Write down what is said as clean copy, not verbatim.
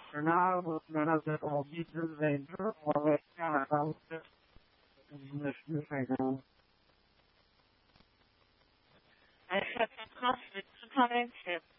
internationaal, men dat het al iedereen terug, maar we gaan het dus zeggen. Hij gaat fantastisch, talentje.